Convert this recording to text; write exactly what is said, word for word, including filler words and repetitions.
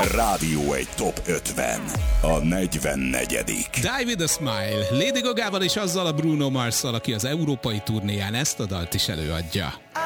Rádió egy Top ötven. A negyvennegyedik. Die with a Smile. Lady Gagával és azzal a Bruno Marsszal, aki az európai turnéján ezt a dalt is előadja.